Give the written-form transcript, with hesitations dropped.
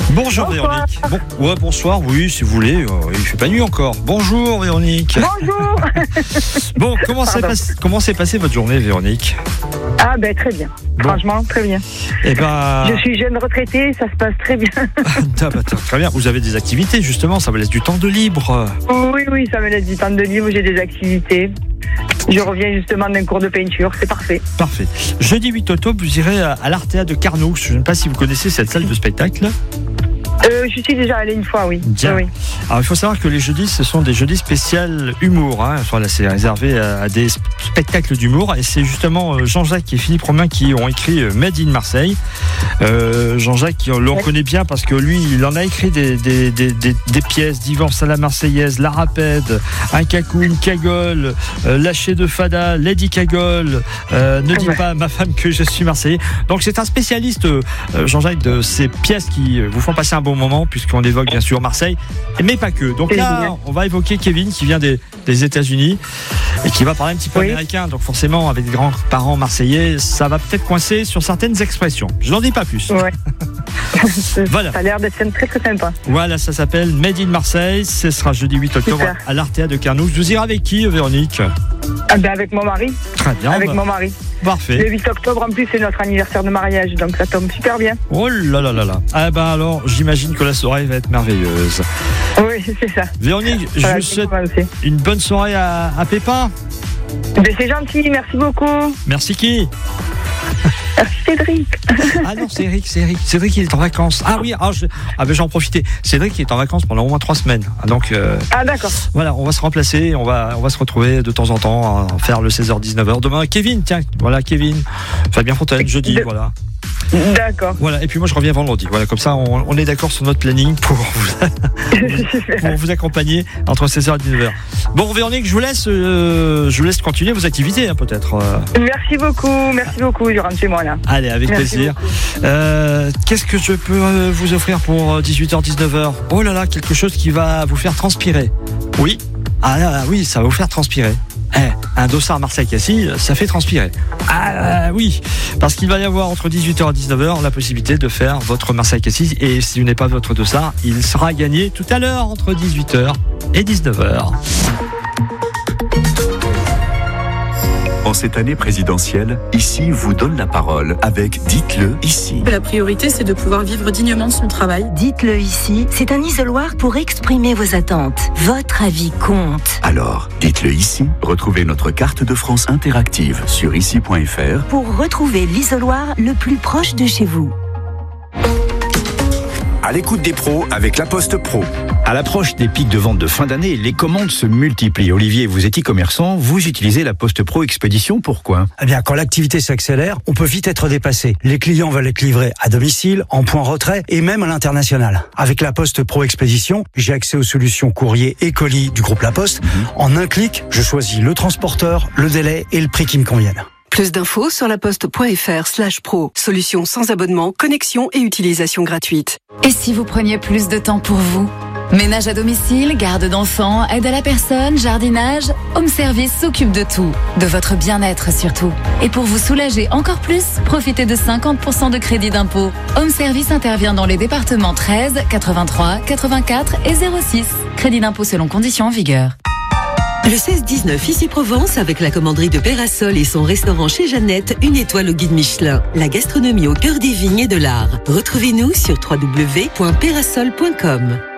Bonjour Véronique. Bonsoir, oui, si vous voulez. Il fait pas nuit encore. Bonjour Véronique. Bonjour. Bon, comment s'est passée votre journée, Véronique? Ah ben très bien. Bon. Franchement, très bien. Eh ben... Je suis jeune retraitée, ça se passe très bien. Très bien. Vous avez des activités, justement, ça vous laisse du temps de libre. Oui, ça me laisse du temps de libre, j'ai des activités. Je reviens justement d'un cours de peinture, c'est parfait. Parfait. Jeudi 8 octobre, vous irez à l'Artea de Carnoux. Je ne sais pas si vous connaissez cette salle de spectacle. Je suis déjà allée une fois, oui. Bien. Oui. Alors, il faut savoir que les jeudis, ce sont des jeudis spécial humour. Voilà, c'est réservé à des spectacles d'humour. Et c'est justement Jean-Jacques et Philippe Romain qui ont écrit Made in Marseille. Jean-Jacques, l'on connaît bien parce que lui, il en a écrit des pièces. Divorce à la Marseillaise, La Rapède, Un cacou, une cagole, Lâcher de Fada, Lady Cagole, Ne dis pas à ma femme que je suis Marseillais. Donc c'est un spécialiste, Jean-Jacques, de ces pièces qui vous font passer un bon moment, puisqu'on évoque bien sûr Marseille, mais pas que. Donc là, on va évoquer Kevin qui vient des États-Unis et qui va parler un petit peu américain. Donc forcément, avec des grands-parents marseillais, ça va peut-être coincer sur certaines expressions. Je n'en dis pas plus. Ouais. Voilà. Ça a l'air d'être très très sympa. Voilà, ça s'appelle Made in Marseille. Ce sera jeudi 8 octobre à l'Artea de Carnoux. Vous irez avec qui, Véronique? Avec mon mari. Très bien. Avec mon mari. Parfait. Le 8 octobre, en plus, c'est notre anniversaire de mariage, donc ça tombe super bien. Oh là là là là. Ah ben alors, j'imagine que la soirée va être merveilleuse. Oui, c'est ça. Véronique, je vous souhaite une bonne soirée à Pépin. Ben, c'est gentil, merci beaucoup. Merci qui? Merci Cédric. Ah non, c'est Eric. Cédric, il est en vacances. Ah oui, ben j'en profitais. Cédric, il est en vacances pendant au moins 3 semaines. Donc, d'accord. Voilà, on va se remplacer, on va se retrouver de temps en temps à faire le 16h-19h. Demain, Kevin, tiens, voilà, Kevin. Fabien Fontaine, jeudi, voilà. D'accord. Voilà, et puis moi je reviens vendredi. Voilà, comme ça on est d'accord sur notre planning pour vous accompagner entre 16h et 19h. Bon, Véronique, je vous laisse continuer vos activités, hein, peut-être. Merci beaucoup, je rentre chez moi là. Allez, avec plaisir. Qu'est-ce que je peux vous offrir pour 18h, 19h? Oh là là, quelque chose qui va vous faire transpirer. Oui. Ah là, oui, ça va vous faire transpirer. Un dossard Marseille-Cassis, ça fait transpirer. Oui, parce qu'il va y avoir entre 18h et 19h la possibilité de faire votre Marseille-Cassis. Et si vous n'avez pas votre dossard, il sera gagné tout à l'heure entre 18h et 19h. En cette année présidentielle, Ici vous donne la parole avec Dites-le ici. La priorité, c'est de pouvoir vivre dignement de son travail. Dites-le ici, c'est un isoloir pour exprimer vos attentes. Votre avis compte. Alors, dites-le ici. Retrouvez notre carte de France interactive sur ici.fr pour retrouver l'isoloir le plus proche de chez vous. À l'écoute des pros avec La Poste Pro. À l'approche des pics de vente de fin d'année, les commandes se multiplient. Olivier, vous êtes e-commerçant, vous utilisez La Poste Pro Expédition, pourquoi? Eh bien, quand l'activité s'accélère, on peut vite être dépassé. Les clients veulent être livrés à domicile, en point retrait et même à l'international. Avec La Poste Pro Expédition, j'ai accès aux solutions courrier et colis du groupe La Poste. En un clic, je choisis le transporteur, le délai et le prix qui me conviennent. Plus d'infos sur laposte.fr/pro. Solution sans abonnement, connexion et utilisation gratuite. Et si vous preniez plus de temps pour vous? Ménage à domicile, garde d'enfants, aide à la personne, jardinage, Home Service s'occupe de tout. De votre bien-être surtout. Et pour vous soulager encore plus, profitez de 50% de crédit d'impôt. Home Service intervient dans les départements 13, 83, 84 et 06. Crédit d'impôt selon conditions en vigueur. Le 16-19 Ici Provence avec la commanderie de Pérasol et son restaurant chez Jeannette, 1 étoile au guide Michelin. La gastronomie au cœur des vignes et de l'art. Retrouvez-nous sur www.perasol.com.